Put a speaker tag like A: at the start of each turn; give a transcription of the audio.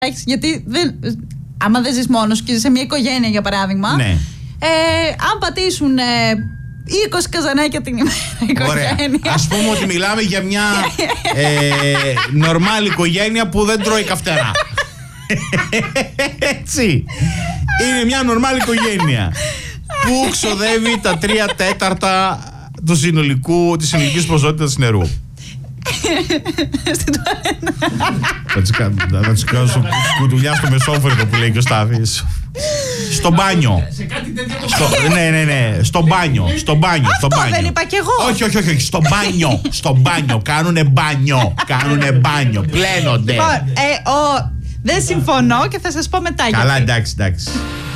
A: Γιατί άμα δεν ζεις μόνος και ζεις σε μια οικογένεια, για παράδειγμα,
B: ναι.
A: Αν πατήσουν 20 καζανάκια την ημέρα οικογένεια.
B: Ωραία. Ας πούμε ότι μιλάμε για μια νορμάλ οικογένεια που δεν τρώει καυτερά. Έτσι. Είναι μια νορμάλ οικογένεια που ξοδεύει τα 3/4 της συνολικής ποσότητας νερού.
A: Στην τουαλέτα.
B: Θα τους κάνω κουτουλιά στο μεσόφρετο που λέει και ο Στάθης. Στο μπάνιο. Ναι. Στο μπάνιο.
A: Αυτό δεν είπα κι εγώ.
B: Όχι. Στο μπάνιο. Κάνουνε μπάνιο. Πλένονται.
A: Δεν συμφωνώ και θα σας πω μετά.
B: Καλά, εντάξει.